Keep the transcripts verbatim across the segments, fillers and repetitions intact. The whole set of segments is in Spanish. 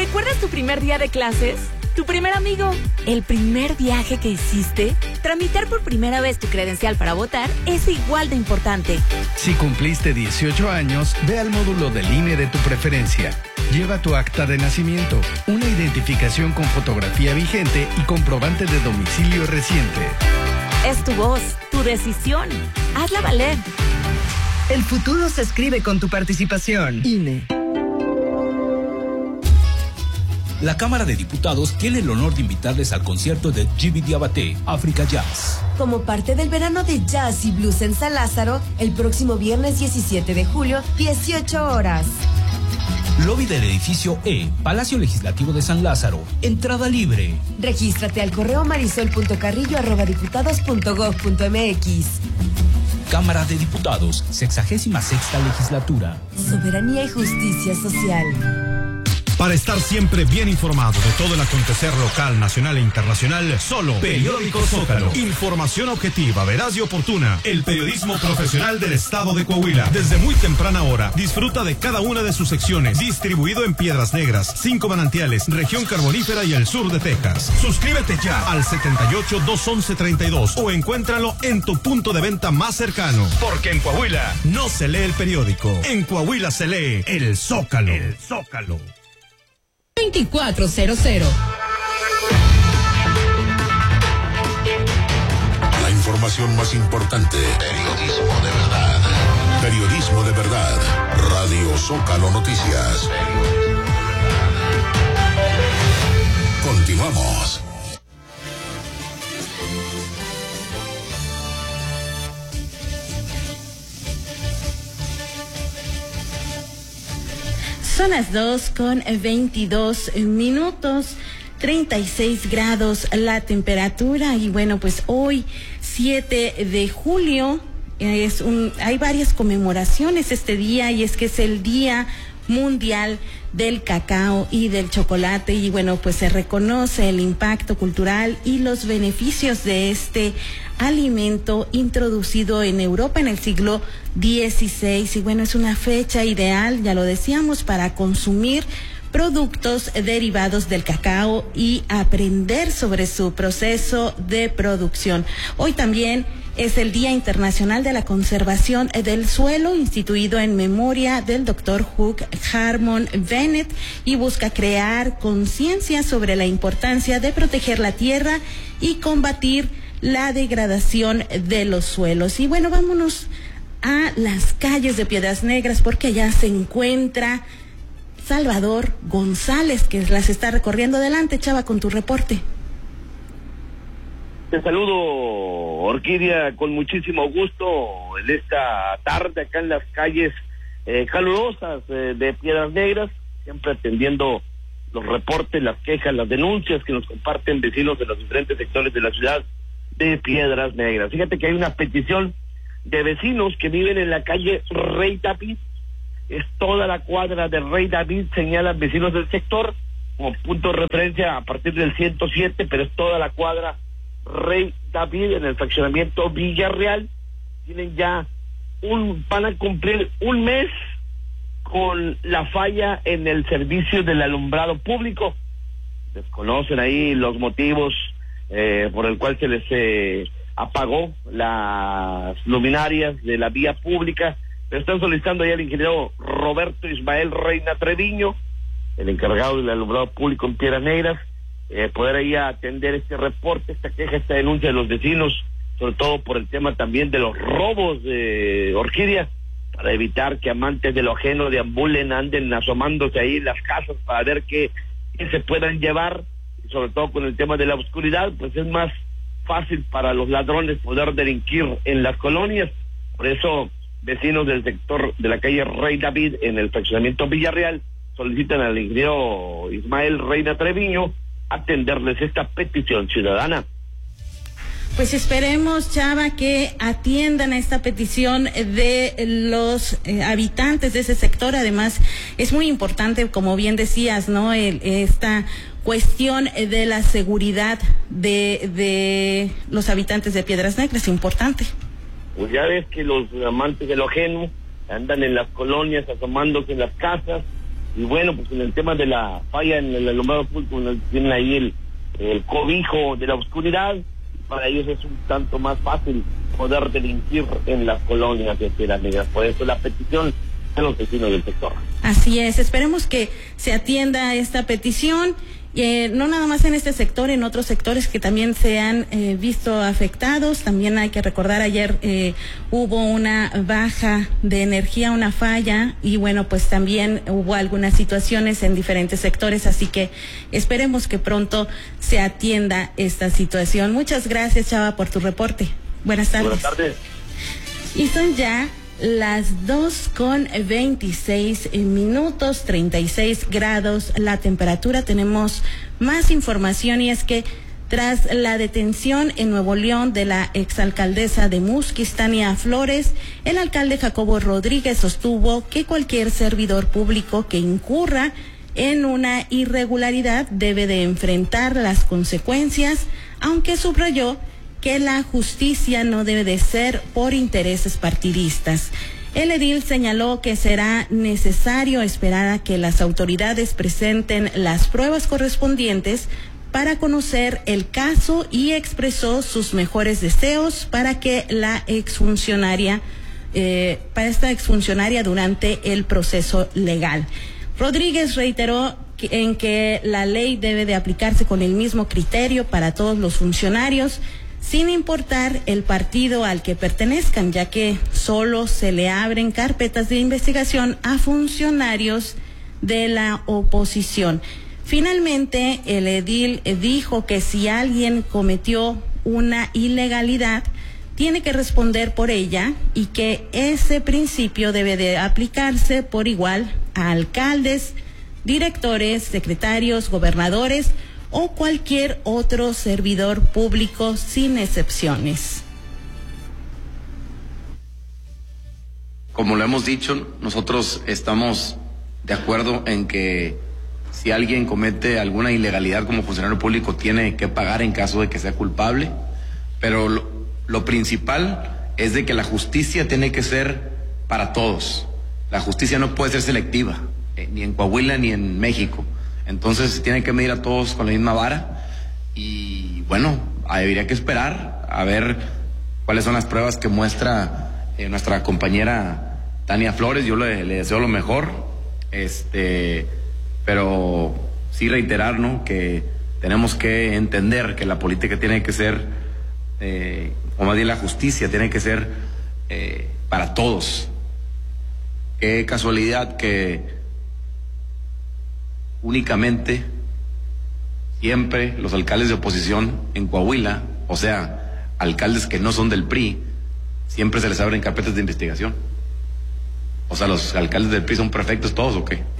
¿Recuerdas tu primer día de clases? ¿Tu primer amigo? ¿El primer viaje que hiciste? Tramitar por primera vez tu credencial para votar es igual de importante. Si cumpliste dieciocho años, ve al módulo del I N E de tu preferencia. Lleva tu acta de nacimiento, una identificación con fotografía vigente y comprobante de domicilio reciente. Es tu voz, tu decisión. Hazla valer. El futuro se escribe con tu participación. I N E. La Cámara de Diputados tiene el honor de invitarles al concierto de Djiby Diabaté, África Jazz. Como parte del verano de jazz y blues en San Lázaro, el próximo viernes diecisiete de julio, dieciocho horas. Lobby del edificio E, Palacio Legislativo de San Lázaro. Entrada libre. Regístrate al correo marisol punto carrillo arroba diputados punto gob punto mx. Cámara de Diputados, sexagésima sexta legislatura. Soberanía y justicia social. Para estar siempre bien informado de todo el acontecer local, nacional e internacional, solo Periódico Zócalo. Información objetiva, veraz y oportuna. El periodismo profesional del estado de Coahuila. Desde muy temprana hora, disfruta de cada una de sus secciones. Distribuido en Piedras Negras, Cinco Manantiales, Región Carbonífera y el sur de Texas. Suscríbete ya al setenta y ocho, doscientos once, treinta y dos o encuéntralo en tu punto de venta más cercano. Porque en Coahuila no se lee el periódico. En Coahuila se lee el Zócalo. El Zócalo. veinticuatro cero cero. La información más importante. Periodismo de verdad. Periodismo de verdad. Radio Zócalo Noticias. Continuamos. Son las dos con veintidós minutos, treinta y seis grados la temperatura y bueno, pues hoy siete de julio es un, hay varias conmemoraciones este día y es que es el Día Mundial del Cacao y del Chocolate y bueno, pues se reconoce el impacto cultural y los beneficios de este alimento introducido en Europa en el siglo dieciséis y bueno, es una fecha ideal, ya lo decíamos, para consumir productos derivados del cacao y aprender sobre su proceso de producción. Hoy también es el Día Internacional de la Conservación del Suelo, instituido en memoria del doctor Hugh Harmon Bennett y busca crear conciencia sobre la importancia de proteger la tierra y combatir la degradación de los suelos. Y bueno, vámonos a las calles de Piedras Negras porque allá se encuentra Salvador González, que las está recorriendo. Adelante, Chava, con tu reporte. Te saludo, Orquídea, con muchísimo gusto en esta tarde acá en las calles eh, calurosas eh, de Piedras Negras, siempre atendiendo los reportes, las quejas, las denuncias que nos comparten vecinos de los diferentes sectores de la ciudad de Piedras Negras. Fíjate que hay una petición de vecinos que viven en la calle Rey David, es toda la cuadra de Rey David, señalan vecinos del sector, como punto de referencia a partir del ciento siete, pero es toda la cuadra Rey David en el fraccionamiento Villarreal. Tienen ya un, van a cumplir un mes con la falla en el servicio del alumbrado público. Desconocen ahí los motivos eh, por el cual se les eh, apagó las luminarias de la vía pública, pero están solicitando ahí al ingeniero Roberto Ismael Reina Treviño, el encargado del alumbrado público en Piedras Negras, eh, poder ahí atender este reporte, esta queja, esta denuncia de los vecinos, sobre todo por el tema también de los robos de Orquídea, para evitar que amantes de lo ajeno deambulen, anden asomándose ahí en las casas para ver qué, qué se puedan llevar, y sobre todo con el tema de la oscuridad, pues es más fácil para los ladrones poder delinquir en las colonias. Por eso vecinos del sector de la calle Rey David en el fraccionamiento Villarreal solicitan al ingeniero Ismael Reina Treviño atenderles esta petición ciudadana. Pues esperemos, Chava, que atiendan a esta petición de los eh, habitantes de ese sector. Además, es muy importante, como bien decías, ¿no? El, esta cuestión de la seguridad de, de los habitantes de Piedras Negras, importante. Pues ya ves que los amantes de lo ajeno andan en las colonias asomándose en las casas y bueno, pues en el tema de la falla en el alumbrado público, tienen ahí el, el cobijo de la oscuridad, para ellos es un tanto más fácil poder delinquir en las colonias de Piedras Negras. Por eso la petición de los vecinos del sector. Así es, esperemos que se atienda esta petición, eh, no nada más en este sector, en otros sectores que también se han eh, visto afectados. También hay que recordar, ayer eh, hubo una baja de energía, una falla, y bueno, pues también hubo algunas situaciones en diferentes sectores, así que esperemos que pronto se atienda esta situación. Muchas gracias, Chava, por tu reporte. Buenas tardes. Buenas tardes. Y son ya las dos con veintiséis minutos, treinta y seis grados la temperatura. Tenemos más información, y es que tras la detención en Nuevo León de la exalcaldesa de Musquis, Tania Flores, el alcalde Jacobo Rodríguez sostuvo que cualquier servidor público que incurra en una irregularidad debe de enfrentar las consecuencias, aunque subrayó que la justicia no debe de ser por intereses partidistas. El edil señaló que será necesario esperar a que las autoridades presenten las pruebas correspondientes para conocer el caso, y expresó sus mejores deseos para que la exfuncionaria, eh, para esta exfuncionaria durante el proceso legal. Rodríguez reiteró que, en que la ley debe de aplicarse con el mismo criterio para todos los funcionarios, sin importar el partido al que pertenezcan, ya que solo se le abren carpetas de investigación a funcionarios de la oposición. Finalmente, el edil dijo que si alguien cometió una ilegalidad, tiene que responder por ella, y que ese principio debe de aplicarse por igual a alcaldes, directores, secretarios, gobernadores o cualquier otro servidor público, sin excepciones. Como lo hemos dicho, nosotros estamos de acuerdo en que si alguien comete alguna ilegalidad como funcionario público, tiene que pagar en caso de que sea culpable, pero lo, lo principal es de que la justicia tiene que ser para todos. La justicia no puede ser selectiva, eh, ni en Coahuila ni en México. Entonces se tiene que medir a todos con la misma vara, y bueno, habría que esperar a ver cuáles son las pruebas que muestra eh, nuestra compañera Tania Flores. Yo le, le deseo lo mejor, este, pero sí reiterar, ¿no?, que tenemos que entender que la política tiene que ser, eh, o más bien la justicia tiene que ser eh, para todos. Qué casualidad que únicamente siempre los alcaldes de oposición en Coahuila, o sea, alcaldes que no son del P R I, siempre se les abren carpetas de investigación. O sea, ¿los alcaldes del P R I son perfectos todos o qué?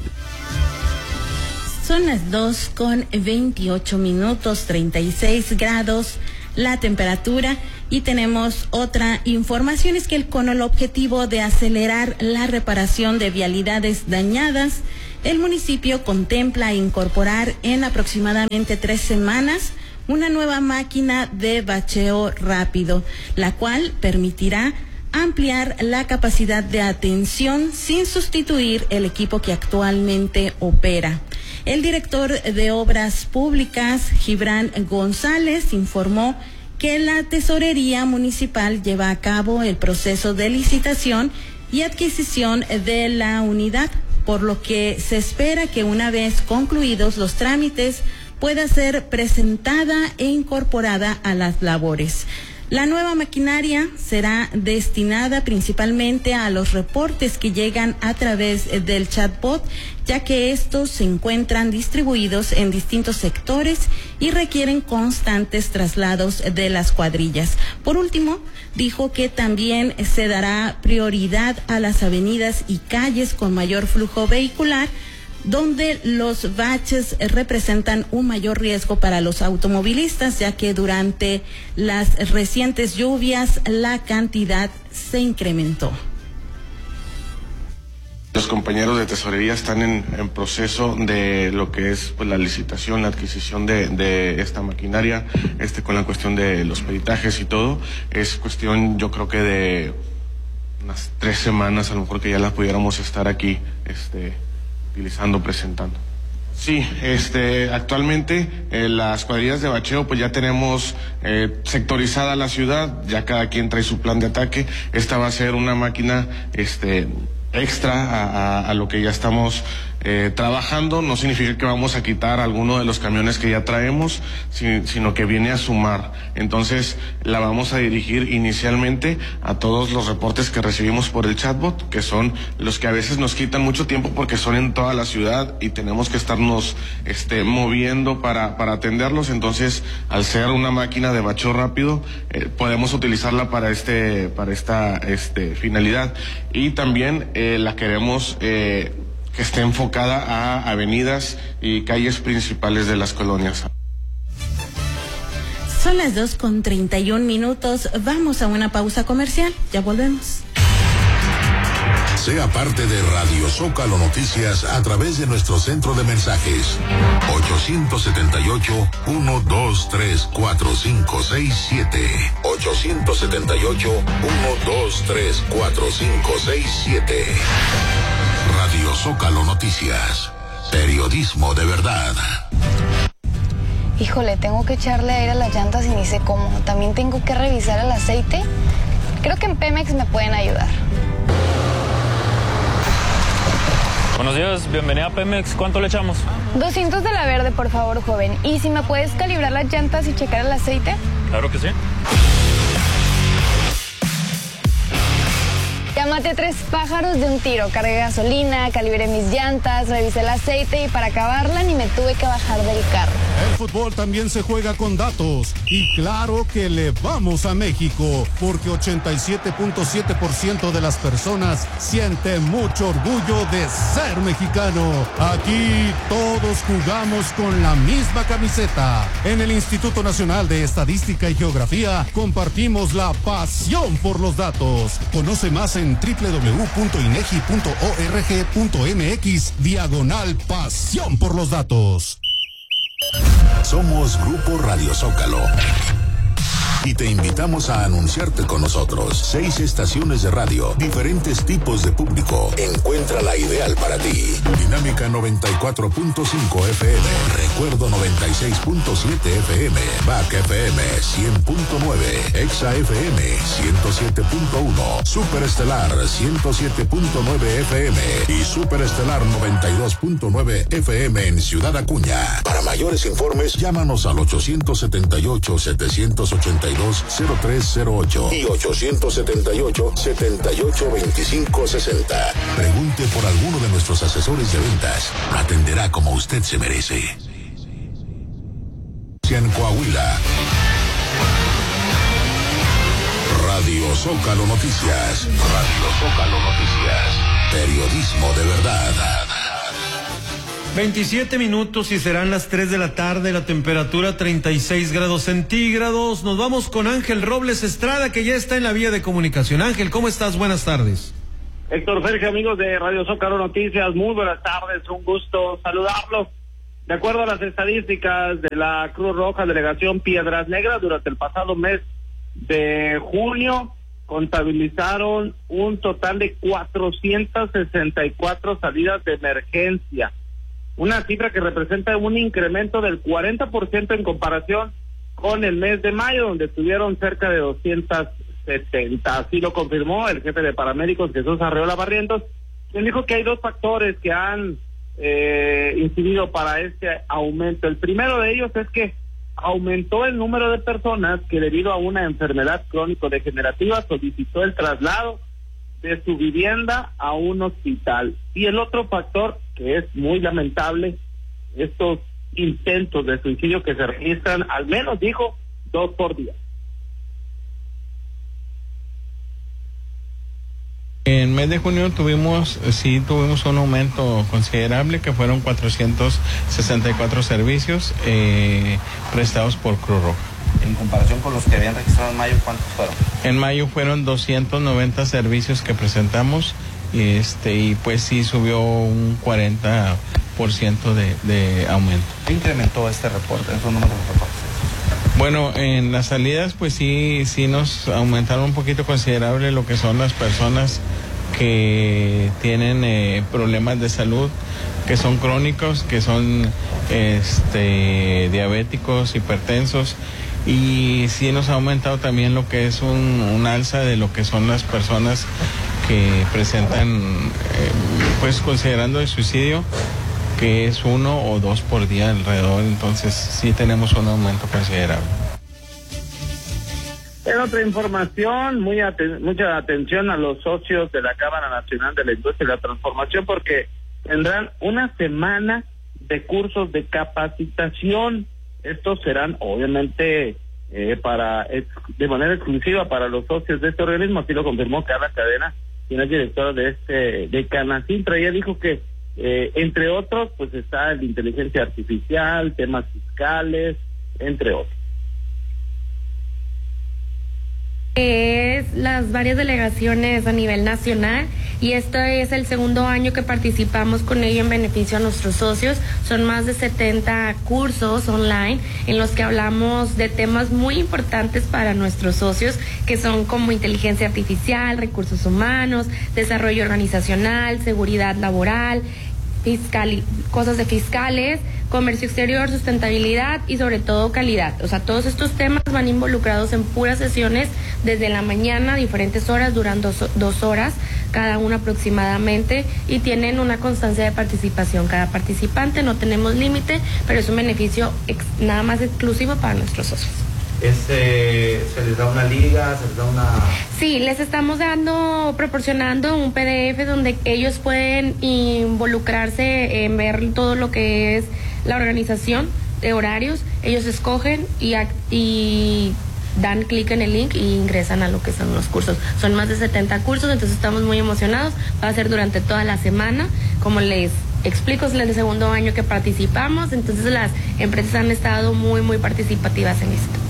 Son las dos con veintiocho minutos, treinta y seis grados la temperatura, y tenemos otra información, es que con el objetivo de acelerar la reparación de vialidades dañadas, el municipio contempla incorporar en aproximadamente tres semanas una nueva máquina de bacheo rápido, la cual permitirá ampliar la capacidad de atención sin sustituir el equipo que actualmente opera. El director de Obras Públicas, Gibran González, informó que la Tesorería Municipal lleva a cabo el proceso de licitación y adquisición de la unidad, por lo que se espera que una vez concluidos los trámites pueda ser presentada e incorporada a las labores. La nueva maquinaria será destinada principalmente a los reportes que llegan a través del chatbot, ya que estos se encuentran distribuidos en distintos sectores y requieren constantes traslados de las cuadrillas. Por último, dijo que también se dará prioridad a las avenidas y calles con mayor flujo vehicular, donde los baches representan un mayor riesgo para los automovilistas, ya que durante las recientes lluvias la cantidad se incrementó. Los compañeros de tesorería están en, en proceso de lo que es pues, la licitación, la adquisición de, de esta maquinaria, este con la cuestión de los peritajes y todo. Es cuestión, yo creo que de unas tres semanas, a lo mejor que ya la pudiéramos estar aquí, este. utilizando, presentando. Sí, este, actualmente eh, las cuadrillas de bacheo pues ya tenemos eh, sectorizada la ciudad, ya cada quien trae su plan de ataque. Esta va a ser una máquina este, extra a, a, a lo que ya estamos eh, trabajando. No significa que vamos a quitar alguno de los camiones que ya traemos, si, sino que viene a sumar. Entonces la vamos a dirigir inicialmente a todos los reportes que recibimos por el chatbot, que son los que a veces nos quitan mucho tiempo porque son en toda la ciudad y tenemos que estarnos este, moviendo para, para atenderlos. Entonces, al ser una máquina de bacheo rápido, eh, podemos utilizarla para este, para esta este, finalidad. Y también eh, la queremos eh, que esté enfocada a avenidas y calles principales de las colonias. Son las dos con treinta y un minutos. Vamos a una pausa comercial. Ya volvemos. Sea parte de Radio Zócalo Noticias a través de nuestro centro de mensajes ocho siete ocho, uno dos tres, cuatro cinco seis siete ocho siete ocho, uno dos tres, cuatro cinco seis siete. Radio Zócalo Noticias, periodismo de verdad. Híjole, tengo que echarle aire a las llantas y ni sé cómo. También tengo que revisar el aceite. Creo que en Pemex me pueden ayudar. Buenos días, bienvenida a Pemex. ¿Cuánto le echamos? doscientos de la verde, por favor, joven. ¿Y si me puedes calibrar las llantas y checar el aceite? Claro que sí. Ya maté tres pájaros de un tiro. Cargué gasolina, calibré mis llantas, revisé el aceite y para acabarla ni me tuve que bajar del carro. El fútbol también se juega con datos. Y claro que le vamos a México, porque ochenta y siete punto siete por ciento de las personas siente mucho orgullo de ser mexicano. Aquí todos jugamos con la misma camiseta. En el Instituto Nacional de Estadística y Geografía compartimos la pasión por los datos. Conoce más en w w w punto inegi punto org punto m x diagonal pasión por los datos. Somos Grupo Radio Zócalo y te invitamos a anunciarte con nosotros. Seis estaciones de radio, diferentes tipos de público. Encuentra la ideal para ti. Dinámica noventa y cuatro punto cinco F M, Recuerdo noventa y seis punto siete F M, B A C F M cien punto nueve, Exa F M ciento siete punto uno, Superestelar ciento siete punto nueve F M y Superestelar noventa y dos punto nueve F M en Ciudad Acuña. Para mayores informes, llámanos al ocho siete ocho, siete ocho dos, cero tres cero ocho y ocho siete ocho, siete ocho dos cinco seis cero. Pregunte por alguno de nuestros asesores de ventas. Atenderá como usted se merece. En Coahuila. Radio Zócalo Noticias. Radio Zócalo Noticias. Periodismo de verdad. veintisiete minutos y serán las tres de la tarde, la temperatura treinta y seis grados centígrados. Nos vamos con Ángel Robles Estrada, que ya está en la vía de comunicación. Ángel, ¿cómo estás? Buenas tardes. Héctor Ferge, amigos de Radio Zócalo Noticias, muy buenas tardes, un gusto saludarlos. De acuerdo a las estadísticas de la Cruz Roja Delegación Piedras Negras, durante el pasado mes de junio contabilizaron un total de cuatrocientas sesenta y cuatro salidas de emergencia. Una cifra que representa un incremento del cuarenta por ciento en comparación con el mes de mayo, donde tuvieron cerca de doscientas setenta. Así lo confirmó el jefe de paramédicos, Jesús Arreola Barrientos, quien dijo que hay dos factores que han eh, incidido para este aumento. El primero de ellos es que aumentó el número de personas que debido a una enfermedad crónico-degenerativa solicitó el traslado de su vivienda a un hospital. Y el otro factor, que es muy lamentable, estos intentos de suicidio que se registran, al menos dijo, dos por día. En el mes de junio tuvimos, sí tuvimos un aumento considerable, que fueron cuatrocientos sesenta y cuatro servicios eh, prestados por Cruz Roja. En comparación con los que habían registrado en mayo, ¿cuántos fueron? En mayo fueron doscientos noventa servicios que presentamos y, este, y pues sí subió un cuarenta por ciento de, de aumento. ¿Qué incrementó este reporte, esos números de reportes? Bueno, en las salidas pues sí, sí nos aumentaron un poquito considerable lo que son las personas que tienen eh, problemas de salud, que son crónicos, que son este, diabéticos, hipertensos, y sí nos ha aumentado también lo que es un, un alza de lo que son las personas que presentan, eh, pues considerando el suicidio, que es uno o dos por día alrededor, entonces sí tenemos un aumento considerable. En otra información, muy aten- mucha atención a los socios de la Cámara Nacional de la Industria y la Transformación, porque tendrán una semana de cursos de capacitación. Estos serán obviamente eh, para de manera exclusiva para los socios de este organismo, así lo confirmó Carla Cadena, quien es directora de este de Canacintra. Ella dijo que eh, entre otros pues está el de inteligencia artificial, temas fiscales, entre otros. Es las varias delegaciones a nivel nacional, y este es el segundo año que participamos con ello en beneficio a nuestros socios. Son más de setenta cursos online en los que hablamos de temas muy importantes para nuestros socios, que son como inteligencia artificial, recursos humanos, desarrollo organizacional, seguridad laboral, fiscal, cosas de fiscales, comercio exterior, sustentabilidad y sobre todo calidad. O sea, todos estos temas van involucrados en puras sesiones desde la mañana, diferentes horas, duran dos, dos horas cada una aproximadamente, y tienen una constancia de participación cada participante. No tenemos límite, pero es un beneficio ex, nada más exclusivo para nuestros socios. Este, ¿se les da una liga? ¿Se les da una...? Sí, les estamos dando, proporcionando un P D F donde ellos pueden involucrarse en ver todo lo que es la organización de horarios. Ellos escogen y, y dan clic en el link y ingresan a lo que son los cursos. Son más de setenta cursos, entonces estamos muy emocionados. Va a ser durante toda la semana, como les explico, es el segundo año que participamos, entonces las empresas han estado muy, muy participativas en esto.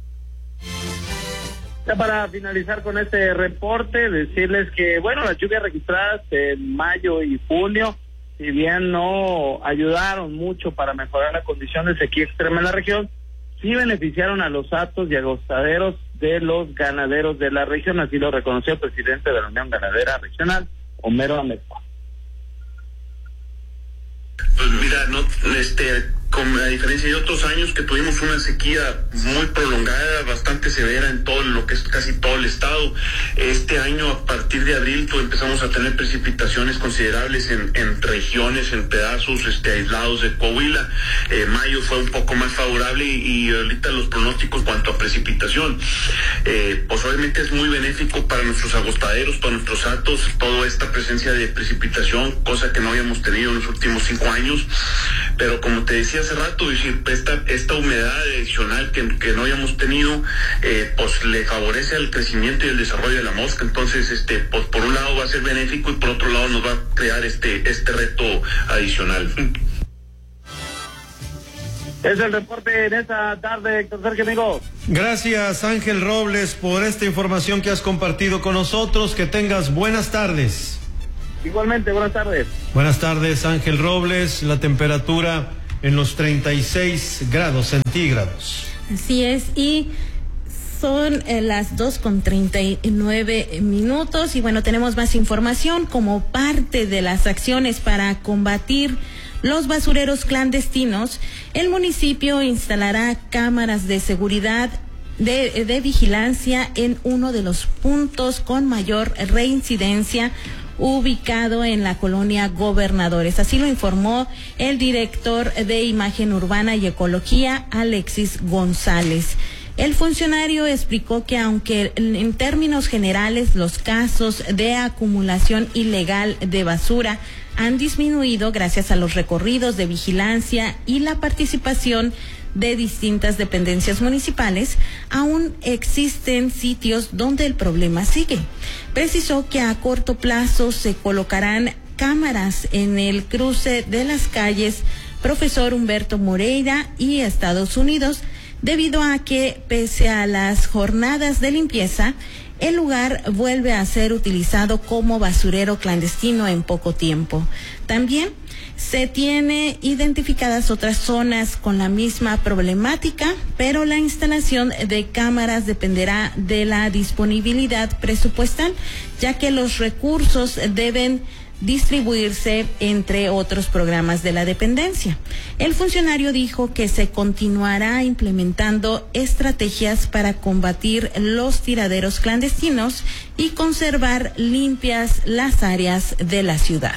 Ya para finalizar con este reporte, decirles que, bueno, las lluvias registradas en mayo y junio, si bien no ayudaron mucho para mejorar la condición de sequía extrema en la región, sí beneficiaron a los hatos y agostaderos de los ganaderos de la región, así lo reconoció el presidente de la Unión Ganadera Regional, Homero Amezcua. Pues mira, no, este, con, a diferencia de otros años que tuvimos una sequía muy prolongada, bastante severa en todo lo que es casi todo el estado, este año a partir de abril pues, empezamos a tener precipitaciones considerables en, en regiones, en pedazos este, aislados de Coahuila. Eh, mayo fue un poco más favorable y, y ahorita los pronósticos cuanto a precipitación, eh, pues obviamente es muy benéfico para nuestros agostaderos, para nuestros hatos, toda esta presencia de precipitación, cosa que no habíamos tenido en los últimos cinco años, pero como te decía hace rato, decir, esta, esta humedad adicional que, que no habíamos tenido, eh, pues le favorece al crecimiento y el desarrollo de la mosca. Entonces, este, pues por un lado va a ser benéfico y por otro lado nos va a crear este, este reto adicional. Es el reporte en esta tarde, Héctor Sergio, amigo. Gracias, Ángel Robles, por esta información que has compartido con nosotros. Que tengas buenas tardes. Igualmente, buenas tardes. Buenas tardes, Ángel Robles. La temperatura en los treinta y seis grados centígrados. Así es, y son eh, las dos con treinta y nueve minutos, y bueno, tenemos más información. Como parte de las acciones para combatir los basureros clandestinos, el municipio instalará cámaras de seguridad de, de vigilancia en uno de los puntos con mayor reincidencia, ubicado en la colonia Gobernadores. Así lo informó el director de Imagen Urbana y Ecología, Alexis González. El funcionario explicó que aunque en términos generales los casos de acumulación ilegal de basura han disminuido gracias a los recorridos de vigilancia y la participación de distintas dependencias municipales, aún existen sitios donde el problema sigue. Precisó que a corto plazo se colocarán cámaras en el cruce de las calles Profesor Humberto Moreira y Estados Unidos, debido a que, pese a las jornadas de limpieza, el lugar vuelve a ser utilizado como basurero clandestino en poco tiempo. También se tiene identificadas otras zonas con la misma problemática, pero la instalación de cámaras dependerá de la disponibilidad presupuestal, ya que los recursos deben distribuirse entre otros programas de la dependencia. El funcionario dijo que se continuará implementando estrategias para combatir los tiraderos clandestinos y conservar limpias las áreas de la ciudad.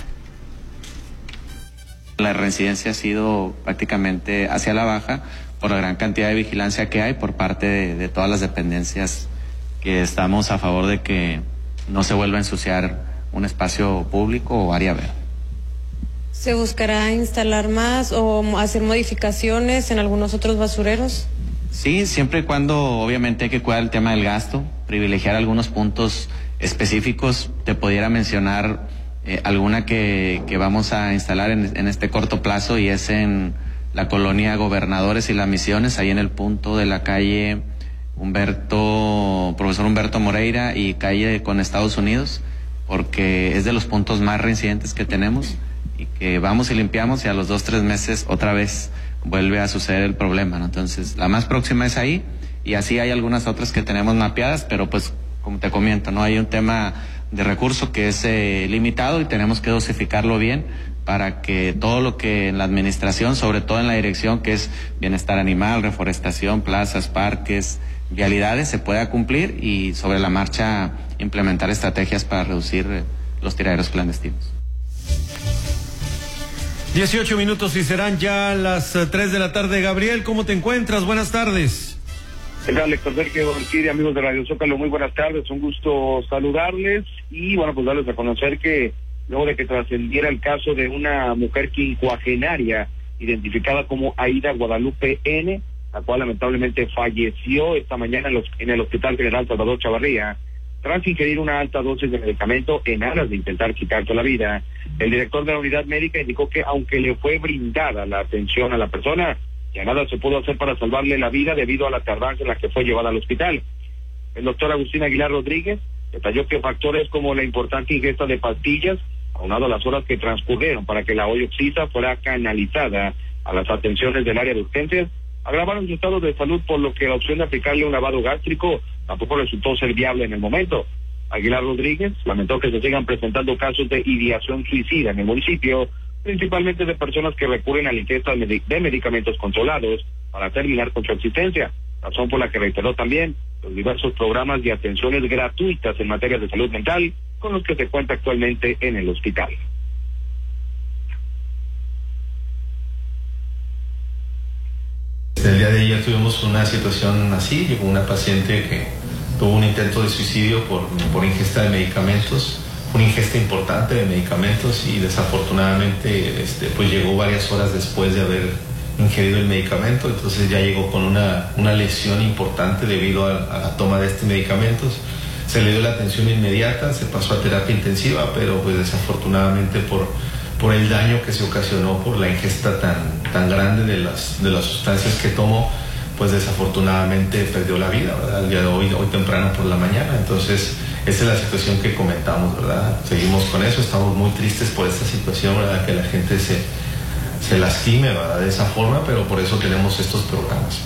La reincidencia ha sido prácticamente hacia la baja por la gran cantidad de vigilancia que hay por parte de, de todas las dependencias, que estamos a favor de que no se vuelva a ensuciar un espacio público o área verde. ¿Se buscará instalar más o hacer modificaciones en algunos otros basureros? Sí, siempre y cuando obviamente hay que cuidar el tema del gasto, privilegiar algunos puntos específicos. Te pudiera mencionar eh, alguna que, que vamos a instalar en, en este corto plazo, y es en la colonia Gobernadores y Las Misiones, ahí en el punto de la calle Humberto, profesor Humberto Moreira y calle con Estados Unidos, porque es de los puntos más reincidentes que tenemos y que vamos y limpiamos y a los dos, tres meses otra vez vuelve a suceder el problema, ¿no? Entonces, la más próxima es ahí, y así hay algunas otras que tenemos mapeadas, pero pues, como te comento, no hay un tema de recurso que es eh, limitado, y tenemos que dosificarlo bien para que todo lo que en la administración, sobre todo en la dirección, que es bienestar animal, reforestación, plazas, parques, vialidades, se pueda cumplir, y sobre la marcha implementar estrategias para reducir eh, los tiraderos clandestinos. dieciocho minutos y serán ya las uh, tres de la tarde. Gabriel, ¿cómo te encuentras? Buenas tardes. ¿Qué tal, Héctor Sergio, Orquídea, amigos de Radio Zócalo? Muy buenas tardes, un gusto saludarles y, bueno, pues darles a conocer que luego de que trascendiera el caso de una mujer quincuagenaria identificada como Aida Guadalupe N., la cual lamentablemente falleció esta mañana en, los, en el Hospital General Salvador Chavarría, tras ingerir una alta dosis de medicamento en aras de intentar quitarse la vida. El director de la unidad médica indicó que aunque le fue brindada la atención a la persona, ya nada se pudo hacer para salvarle la vida debido a la tardanza en la que fue llevada al hospital. El doctor Agustín Aguilar Rodríguez detalló que factores como la importante ingesta de pastillas, aunado a las horas que transcurrieron para que la oxisa fuera canalizada a las atenciones del área de urgencias, agravaron su estado de salud, por lo que la opción de aplicarle un lavado gástrico tampoco resultó ser viable en el momento. Aguilar Rodríguez lamentó que se sigan presentando casos de ideación suicida en el municipio, principalmente de personas que recurren a la ingesta de medicamentos controlados para terminar con su existencia, razón por la que reiteró también los diversos programas de atenciones gratuitas en materia de salud mental con los que se cuenta actualmente en el hospital. El día de ayer tuvimos una situación así, llegó una paciente que tuvo un intento de suicidio por, por ingesta de medicamentos, una ingesta importante de medicamentos, y desafortunadamente este, pues llegó varias horas después de haber ingerido el medicamento, entonces ya llegó con una, una lesión importante debido a, a la toma de estos medicamentos. Se le dio la atención inmediata, se pasó a terapia intensiva, pero pues desafortunadamente por por el daño que se ocasionó por la ingesta tan, tan grande de las, de las sustancias que tomó, pues desafortunadamente perdió la vida, ¿verdad? El día de hoy, hoy temprano por la mañana. Entonces, esa es la situación que comentamos, ¿verdad? Seguimos con eso, estamos muy tristes por esta situación, ¿verdad? Que la gente se, se lastime, ¿verdad? De esa forma, pero por eso tenemos estos programas.